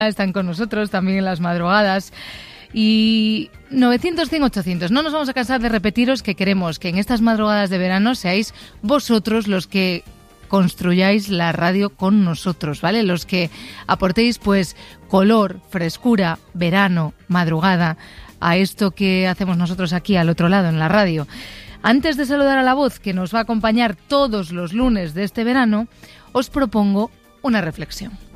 están con nosotros también en las madrugadas. Y 900, 100, 800. No nos vamos a cansar de repetiros que queremos que en estas madrugadas de verano seáis vosotros los que construyáis la radio con nosotros, ¿vale? Los que aportéis pues color, frescura, verano, madrugada a esto que hacemos nosotros aquí al otro lado en la radio. Antes de saludar a la voz que nos va a acompañar todos los lunes de este verano, os propongo una reflexión.